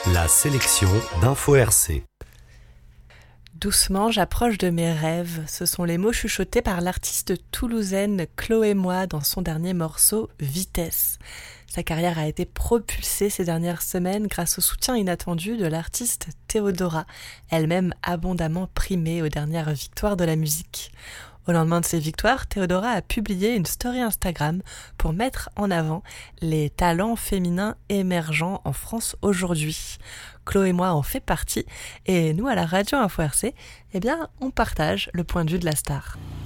La sélection d'Info RC. Doucement, j'approche de mes rêves. Ce sont les mots chuchotés par l'artiste toulousaine Chloé Moi dans son dernier morceau Vitesse. Sa carrière a été propulsée ces dernières semaines grâce au soutien inattendu de l'artiste Théodora, elle-même abondamment primée aux dernières victoires de la musique. Au lendemain de ces victoires, Théodora a publié une story Instagram pour mettre en avant les talents féminins émergents en France aujourd'hui. Chloé et moi en fait partie et nous à la radio Info RC, on partage le point de vue de la star.